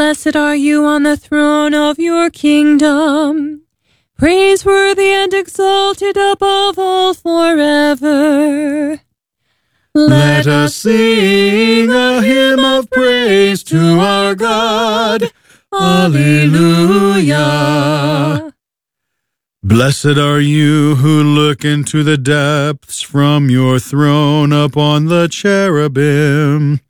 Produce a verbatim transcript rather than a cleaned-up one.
Blessed are you on the throne of your kingdom, praiseworthy and exalted above all forever. Let us sing a hymn of praise to our God. Alleluia. Blessed are you who look into the depths from your throne upon the cherubim.